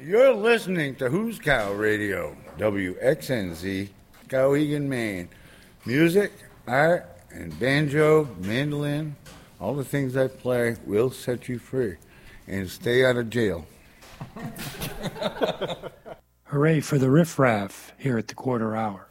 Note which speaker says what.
Speaker 1: You're listening to Who's Cow Radio, WXNZ, Cowhegan, Maine. Music, art, and banjo, mandolin, all the things I play will set you free. And stay out of jail.
Speaker 2: Hooray for the riffraff here at the quarter hour.